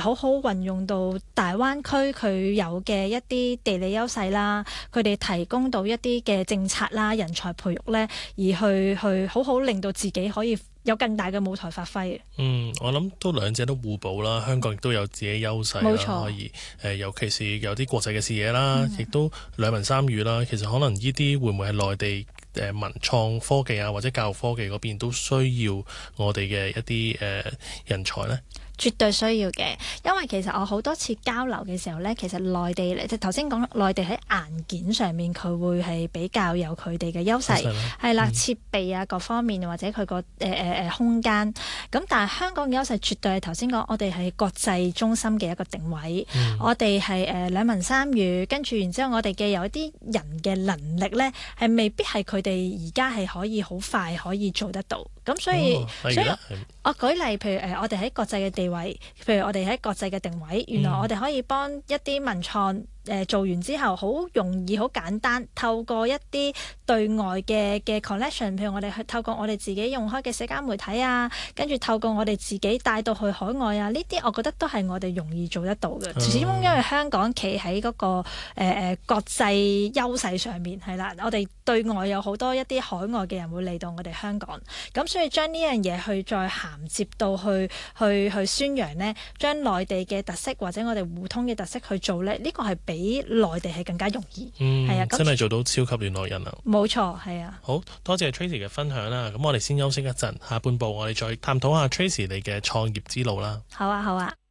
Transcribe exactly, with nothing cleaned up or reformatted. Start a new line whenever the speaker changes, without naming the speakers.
好好運用到大灣區佢有嘅一啲地理優勢啦，佢哋提供到一啲嘅政策啦、人才培育咧，而去去好好令到自己可以有更大嘅舞台發揮。
嗯，我諗都兩者都互補啦。香港亦都有自己優勢啦，
冇錯，
可以誒、呃，尤其是有啲國際嘅視野啦，亦、
嗯、
都兩文三語啦。其實可能呢啲會唔會係內地誒文創科技啊，或者教育科技嗰邊都需要我哋嘅一啲誒、呃、人才呢？
絕對需要嘅，因為其實我好多次交流嘅時候呢，其實內地即係頭先講內地喺硬件上面佢會係比較有佢哋嘅優勢，係啦，設備啊各方面或者佢個誒誒誒空間。咁但係香港嘅優勢絕對係頭先講，我哋係國際中心嘅一個定位，嗯、我哋係誒兩文三語，跟住然之後我哋嘅有一啲人嘅能力呢，係未必係佢哋而家係可以好快可以做得到。咁所以，哦、所以我舉例，譬如誒、呃，我哋喺國際嘅地位，譬如我哋喺國際嘅定位，原來我哋可以幫一啲文創。誒、呃、做完之後好容易好簡單，透過一啲對外嘅嘅 connection， 譬如我哋去透過我哋自己用開嘅社交媒體啊，跟住透過我哋自己帶到去海外啊，呢啲我覺得都係我哋容易做得到嘅。始終因為香港企喺嗰個誒誒、呃、國際優勢上面係啦，我哋對外有好多一啲海外嘅人會嚟到我哋香港，咁所以將呢樣嘢去再銜接到去去去宣揚呢，將內地嘅特色或者我哋互通嘅特色去做呢，呢、呢個係比比內地係更加容易，
嗯，
係啊，
真係做到超級聯絡人啊！
冇錯，係啊。
好多謝 Tracy 嘅分享啦，咁我哋先休息一陣，下半部我哋再探討下 Tracy 你嘅創業之路啦。
好啊，好啊。